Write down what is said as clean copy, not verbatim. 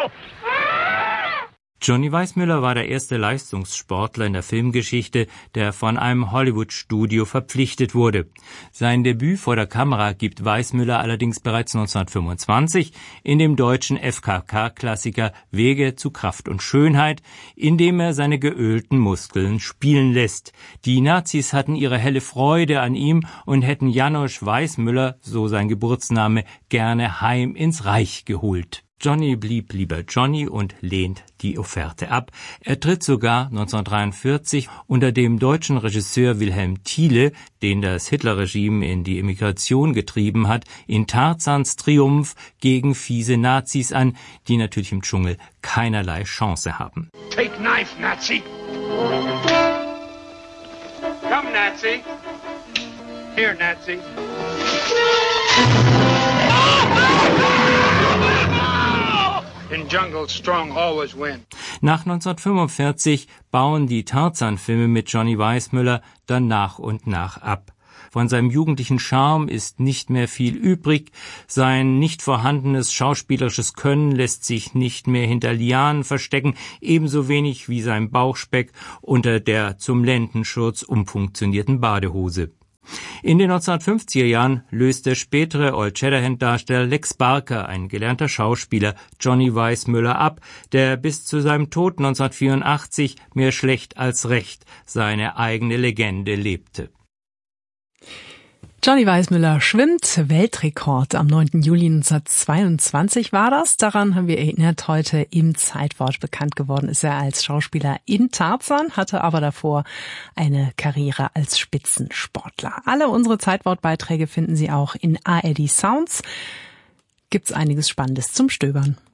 Johnny Weissmuller war der erste Leistungssportler in der Filmgeschichte, der von einem Hollywood-Studio verpflichtet wurde. Sein Debüt vor der Kamera gibt Weissmuller allerdings bereits 1925 in dem deutschen FKK-Klassiker Wege zu Kraft und Schönheit, in dem er seine geölten Muskeln spielen lässt. Die Nazis hatten ihre helle Freude an ihm und hätten Janosch Weissmuller, so sein Geburtsname, gerne heim ins Reich geholt. Johnny blieb lieber Johnny und lehnt die Offerte ab. Er tritt sogar 1943 unter dem deutschen Regisseur Wilhelm Thiele, den das Hitlerregime in die Emigration getrieben hat, in Tarzans Triumph gegen fiese Nazis an, die natürlich im Dschungel keinerlei Chance haben. Take knife, Nazi! Come, Nazi! Here, Nazi! In jungle, strong always win. Nach 1945 bauen die Tarzan-Filme mit Johnny Weissmuller dann nach und nach ab. Von seinem jugendlichen Charme ist nicht mehr viel übrig, sein nicht vorhandenes schauspielerisches Können lässt sich nicht mehr hinter Lianen verstecken, ebenso wenig wie sein Bauchspeck unter der zum Lendenschurz umfunktionierten Badehose. In den 1950er Jahren löst der spätere Old Shatterhand-Darsteller Lex Barker, ein gelernter Schauspieler, Johnny Weissmuller ab, der bis zu seinem Tod 1984 mehr schlecht als recht seine eigene Legende lebte. Johnny Weissmuller schwimmt, Weltrekord am 9. Juli 1922 war das. Daran haben wir erinnert, heute im Zeitwort bekannt geworden ist er als Schauspieler in Tarzan, hatte aber davor eine Karriere als Spitzensportler. Alle unsere Zeitwortbeiträge finden Sie auch in ARD Sounds. Gibt's einiges Spannendes zum Stöbern.